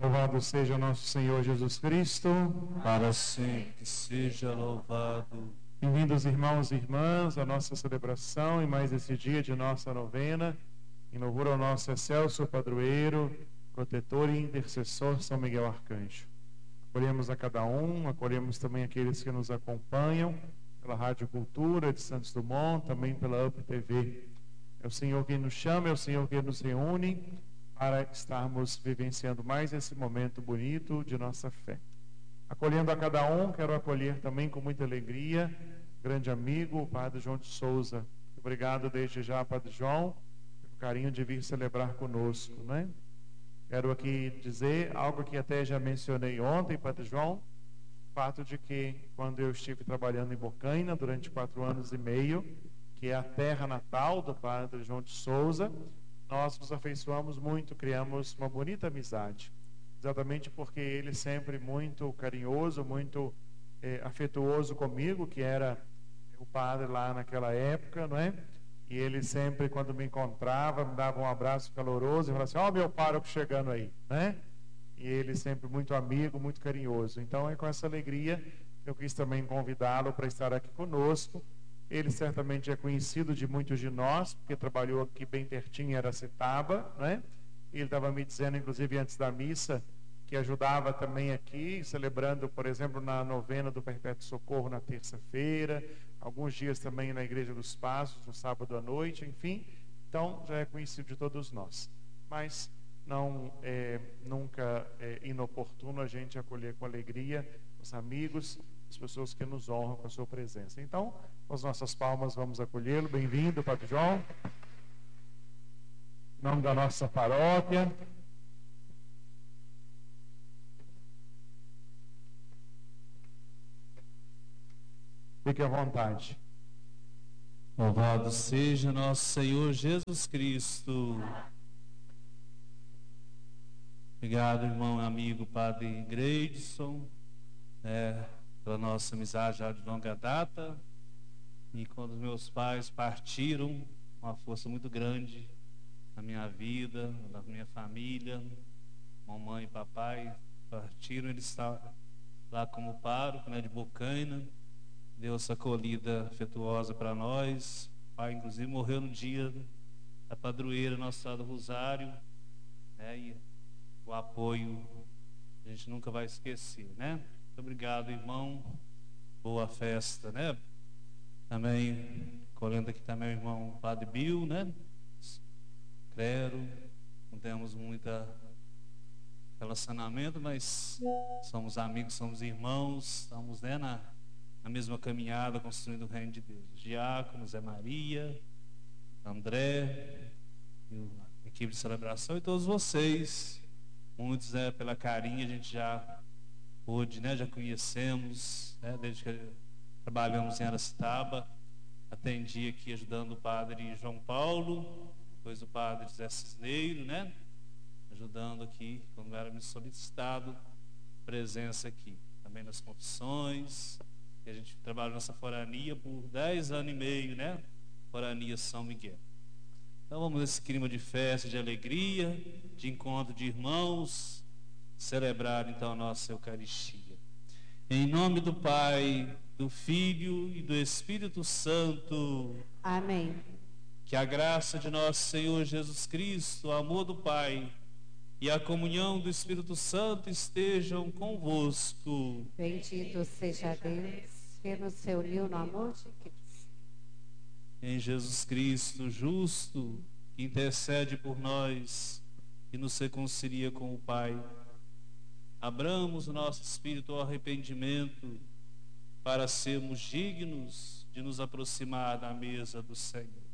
Louvado seja nosso Senhor Jesus Cristo. Para sempre seja louvado. Bem-vindos, irmãos e irmãs, à nossa celebração e mais esse dia de nossa novena, em louvor ao nosso excelso padroeiro, protetor e intercessor São Miguel Arcanjo. Acolhemos a cada um, acolhemos também aqueles que nos acompanham pela Rádio Cultura de Santos Dumont, também pela UP TV. É o Senhor quem nos chama, é o Senhor quem nos reúne para estarmos vivenciando mais esse momento bonito de nossa fé. Acolhendo a cada um, quero acolher também com muita alegria grande amigo, o Padre João de Souza. Obrigado desde já, Padre João, pelo carinho de vir celebrar conosco, né? Quero aqui dizer algo que até já mencionei ontem, Padre João, o fato de que quando eu estive trabalhando em Bocaina durante 4 anos e meio, que é a terra natal do Padre João de Souza, nós nos afeiçoamos muito, criamos uma bonita amizade, exatamente porque ele sempre muito carinhoso, muito afetuoso comigo, que era o padre lá naquela época, não é? E ele sempre, quando me encontrava, me dava um abraço caloroso e falava assim: ó, meu pároco chegando aí, né? E ele sempre muito amigo, muito carinhoso. Então é com essa alegria que eu quis também convidá-lo para estar aqui conosco. Ele certamente é conhecido de muitos de nós, porque trabalhou aqui bem pertinho em Aracetaba, né? Ele estava me dizendo, inclusive antes da missa, que ajudava também aqui, celebrando, por exemplo, na novena do Perpétuo Socorro na terça-feira, alguns dias também na Igreja dos Passos, no sábado à noite, enfim. Então, já é conhecido de todos nós. Mas nunca é inoportuno a gente acolher com alegria os amigos, as pessoas que nos honram com a sua presença. Então, com as nossas palmas, vamos acolhê-lo. Bem-vindo, Padre João. Em nome da nossa paróquia. Fique à vontade. Louvado seja nosso Senhor Jesus Cristo. Obrigado, irmão e amigo Padre Greidson, pela nossa amizade já de longa data. E quando meus pais partiram, uma força muito grande na minha vida, na minha família, mamãe e papai partiram, ele está lá como pároco, de Bocaina. Deu essa acolhida afetuosa para nós. O pai, inclusive, morreu no dia da padroeira, Nossa Senhora do Rosário, e o apoio a gente nunca vai esquecer, né? Muito obrigado, irmão. Boa festa, né? Também, colhendo aqui também o irmão Padre Bill, né? Clero, não temos muito relacionamento, mas somos amigos, somos irmãos, estamos, na mesma caminhada, construindo o reino de Deus. Os diáconos, Zé Maria, André, a equipe de celebração e todos vocês. Muitos, pela carinha, a gente já pôde, já conhecemos, desde que trabalhamos em Aracetaba. Atendi aqui ajudando o padre João Paulo, depois o padre José Cisneiro, ajudando aqui, quando era me solicitado, presença aqui. Também nas confissões. A gente trabalha nessa forania por 10 anos e meio, Forania São Miguel. Então vamos nesse clima de festa, de alegria, de encontro de irmãos, celebrar então a nossa Eucaristia. Em nome do Pai, do Filho e do Espírito Santo. Amém. Que a graça de nosso Senhor Jesus Cristo, o amor do Pai e a comunhão do Espírito Santo estejam convosco. Bendito seja Deus que nos reuniu no amor de Cristo. Em Jesus Cristo, justo, que intercede por nós e nos reconcilia com o Pai, abramos o nosso espírito ao arrependimento para sermos dignos de nos aproximar da mesa do Senhor.